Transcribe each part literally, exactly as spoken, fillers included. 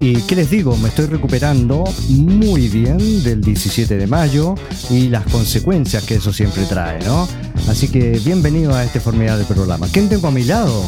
Y qué les digo, me estoy recuperando muy bien del diecisiete de mayo y las consecuencias que eso siempre trae, ¿no? Así que bienvenido a este formidable programa. ¿Quién tengo a mi lado?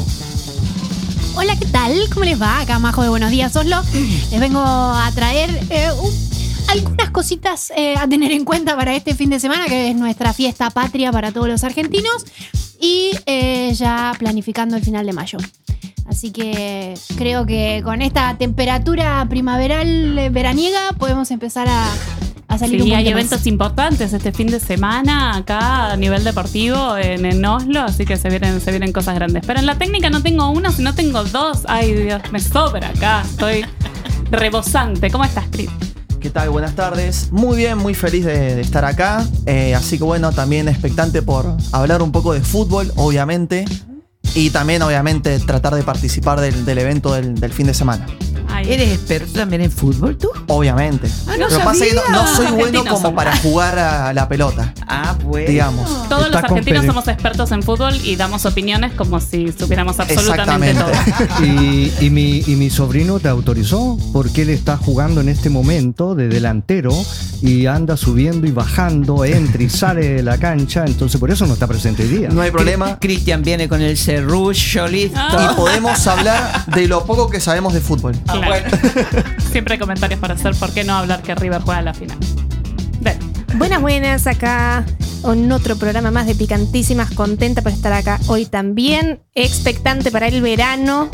Hola, ¿qué tal? ¿Cómo les va? Acá Majo de Buenos Días, Oslo. Les vengo a traer eh, un, algunas cositas eh, a tener en cuenta para este fin de semana, que es nuestra fiesta patria para todos los argentinos, y eh, ya planificando el final de mayo. Así que creo que con esta temperatura primaveral eh, veraniega podemos empezar a, a salir sí, un poquito hay más. eventos importantes este fin de semana acá a nivel deportivo en, en Oslo, así que se vienen, se vienen cosas grandes. Pero en la técnica no tengo una, sino tengo dos. Ay, Dios, me sobra acá. Estoy rebosante. ¿Cómo estás, Cris? ¿Qué tal? Buenas tardes. Muy bien, muy feliz de, de estar acá. Eh, así que bueno, también expectante por hablar un poco de fútbol, obviamente. Y también, obviamente, tratar de participar del, del evento del, del fin de semana. Ay. ¿Eres experto también en fútbol tú? Obviamente. Ah, no Lo que pasa es que no, no soy bueno Argentinos como somos. para jugar a la pelota, Ah, bueno. digamos. Todos Está los argentinos con somos expertos en fútbol y damos opiniones como si supiéramos absolutamente Exactamente. todo. Y, y, mi, y mi sobrino te autorizó porque él está jugando en este momento de delantero y anda subiendo y bajando, entra y sale de la cancha, entonces por eso no está presente hoy día. No hay problema. Cristian viene con el serrucho listo. Ah. Y podemos hablar de lo poco que sabemos de fútbol. Claro. Siempre hay comentarios para hacer. ¿Por qué no hablar que River juega a la final? Ven. Buenas, buenas, acá en otro programa más de Picantísimas, contenta por estar acá hoy también, expectante para el verano.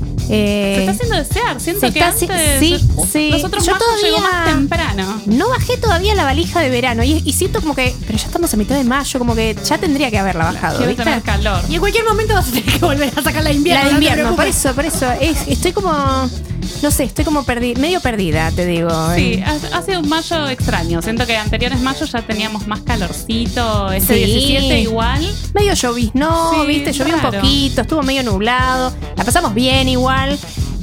Eh, Se está haciendo desear. Siento se que está haci- antes sí, sí. nosotros Yo mayo todavía- llegó más temprano. No bajé todavía la valija de verano y, y siento como que, pero ya estamos a mitad de mayo, como que ya tendría que haberla bajado, Quiero ¿viste? tener calor. Y en cualquier momento vas a tener que volver a sacar la de invierno. La de invierno, por eso, por eso. Es, estoy como, no sé, estoy como perdi- medio perdida, te digo. Sí, ha, ha sido un mayo extraño. Siento que anteriores mayos ya teníamos más calorcito. Este Sí. diecisiete igual. Medio lloviznó, Sí, viste, llovió un raro. poquito, estuvo medio nublado, la pasamos bien igual,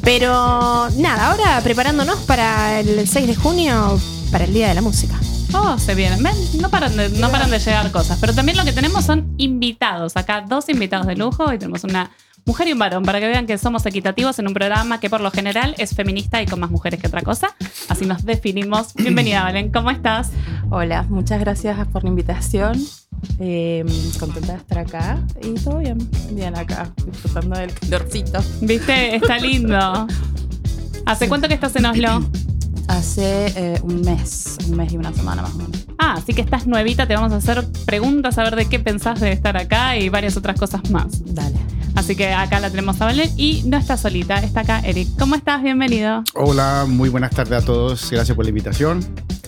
pero nada, ahora preparándonos para el seis de junio, para el Día de la Música. Oh, se vienen. Ven, no paran, de, no paran de llegar cosas. Pero también lo que tenemos son invitados. Acá dos invitados de lujo y tenemos una mujer y un varón para que vean que somos equitativos en un programa que por lo general es feminista y con más mujeres que otra cosa. Así nos definimos. Bienvenida, Valen. ¿Cómo estás? Hola, muchas gracias por la invitación. Eh, contenta de estar acá y todo bien, bien acá, disfrutando del calorcito. ¿Viste? Está lindo. ¿Hace cuánto que estás en Oslo? Hace eh, un mes, un mes y una semana más o menos. Ah, así que estás nuevita. Te vamos a hacer preguntas a ver de qué pensás de estar acá y varias otras cosas más. Dale. Así que acá la tenemos a Valen y no está solita, está acá Eric. ¿Cómo estás? Bienvenido. Hola, muy buenas tardes a todos. Gracias por la invitación.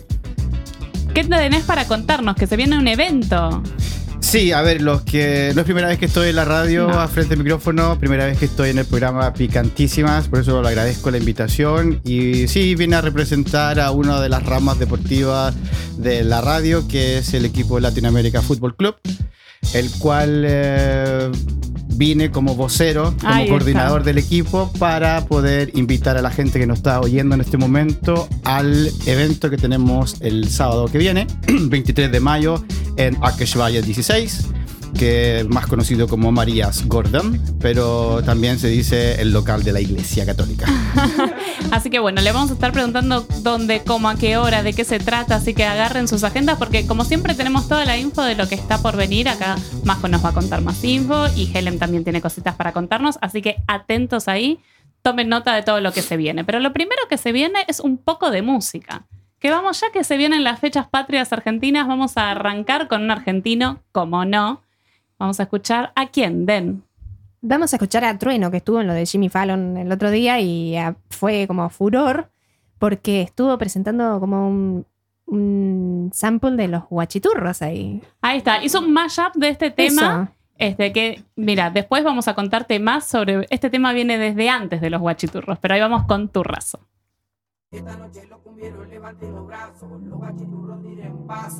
¿Qué tenés para contarnos? Que se viene un evento. Sí, a ver, los que no es primera vez que estoy en la radio No. a frente del micrófono, primera vez que estoy en el programa Picantísimas, por eso le agradezco la invitación. Y sí, vine a representar a una de las ramas deportivas de la radio, que es el equipo Latinoamérica Fútbol Club, el cual eh, vine como vocero, como Ahí coordinador está. del equipo, para poder invitar a la gente que nos está oyendo en este momento al evento que tenemos el sábado que viene, veintitrés de mayo, en Akeshvaya dieciséis, que es más conocido como Marías Gordon, pero también se dice el local de la Iglesia Católica. Así que bueno, le vamos a estar preguntando dónde, cómo, a qué hora, de qué se trata, así que agarren sus agendas porque como siempre tenemos toda la info de lo que está por venir. Acá Majo nos va a contar más info y Helen también tiene cositas para contarnos, así que atentos ahí, tomen nota de todo lo que se viene. Pero lo primero que se viene es un poco de música. Que vamos, ya que se vienen las fechas patrias argentinas, vamos a arrancar con un argentino, como no. Vamos a escuchar a quién, Den. Vamos a escuchar a Trueno, que estuvo en lo de Jimmy Fallon el otro día y ah, fue como furor porque estuvo presentando como un, un sample de los guachiturros ahí. Ahí está, hizo un mashup de este tema. Eso. Este, que, mira, después vamos a contarte más sobre... Este tema viene desde antes de los guachiturros, pero ahí vamos con Turrazo. Esta noche los cumbieros levanten los brazos, los guachiturros tiren paso.